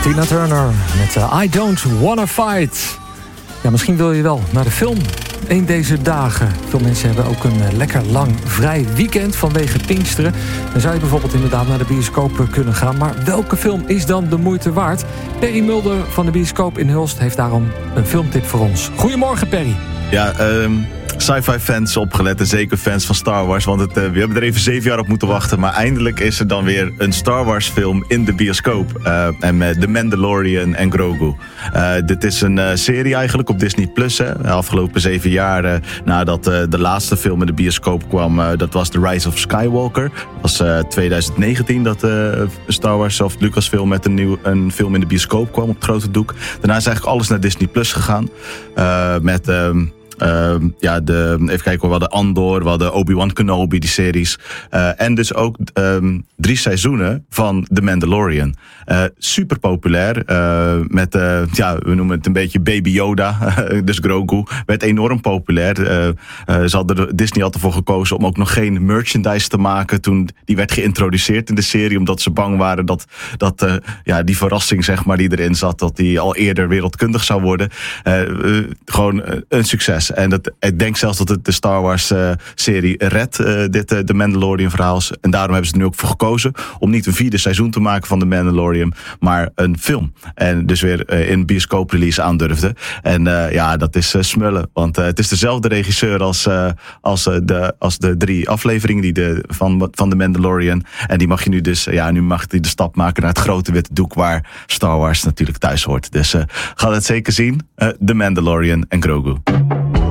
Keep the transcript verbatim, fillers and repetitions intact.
Tina Turner met uh, I Don't Wanna Fight. Ja, misschien wil je wel naar de film een deze dagen. Veel mensen hebben ook een uh, lekker lang vrij weekend vanwege Pinksteren. Dan zou je bijvoorbeeld inderdaad naar de bioscoop kunnen gaan. Maar welke film is dan de moeite waard? Perry Mulder van de bioscoop in Hulst heeft daarom een filmtip voor ons. Goedemorgen, Perry. Ja, um, sci-fi fans opgelet en zeker fans van Star Wars. Want het, uh, we hebben er even zeven jaar op moeten wachten. Maar eindelijk is er dan weer een Star Wars film in de bioscoop. Uh, en met The Mandalorian en Grogu. Uh, dit is een uh, serie eigenlijk op Disney Plus. Hè. De afgelopen zeven jaar uh, nadat uh, de laatste film in de bioscoop kwam. Uh, dat was The Rise of Skywalker. Dat was uh, twintig negentien dat uh, Star Wars of Lucasfilm met een, nieuw, een film in de bioscoop kwam op het grote doek. Daarna is eigenlijk alles naar Disney Plus gegaan. Uh, met... Um, Uh, ja, de, even kijken, we hadden Andor, we hadden Obi-Wan Kenobi, die series. Uh, en dus ook um, drie seizoenen van The Mandalorian. Uh, super populair. Uh, met, uh, ja, we noemen het een beetje Baby Yoda. Dus Grogu werd enorm populair. Uh, uh, ze hadden, Disney had ervoor gekozen om ook nog geen merchandise te maken toen die werd geïntroduceerd in de serie. Omdat ze bang waren dat, dat uh, ja, die verrassing, zeg maar, die erin zat, dat die al eerder wereldkundig zou worden. Uh, uh, gewoon uh, een succes. En dat, ik denk zelfs dat het de Star Wars uh, serie redt, uh, dit uh, de Mandalorian verhaal. En daarom hebben ze er nu ook voor gekozen om niet een vierde seizoen te maken van de Mandalorian, maar een film. En dus weer uh, in bioscoop release aandurfde. En uh, ja, dat is uh, smullen. Want uh, het is dezelfde regisseur als, uh, als, uh, de, als de drie afleveringen die de, van, van de Mandalorian. En die mag je nu dus, ja, nu mag hij de stap maken naar het grote witte doek waar Star Wars natuurlijk thuis hoort. Dus uh, ga het zeker zien. Uh, The Mandalorian en Grogu.